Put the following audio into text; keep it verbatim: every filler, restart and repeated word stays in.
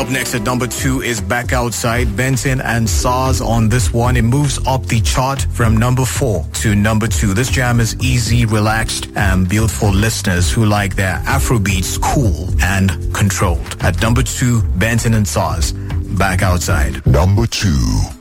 up next at number two is Back Outside, Benson and SARS on this one. It moves up the chart from number four to number two. This jam is easy, relaxed, and built for listeners who like their Afrobeats cool and controlled. At number two, Benson and SARS, Back Outside. Number two.